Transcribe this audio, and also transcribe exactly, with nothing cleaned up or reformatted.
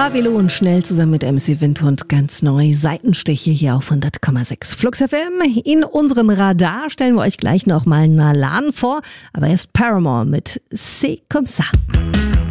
Pavelo und Schnell zusammen mit M C Wind und ganz neu Seitenstiche hier auf hundert Komma sechs Flux F M. In unserem Radar stellen wir euch gleich noch mal Nalan vor, aber erst Paramore mit C'est comme ça.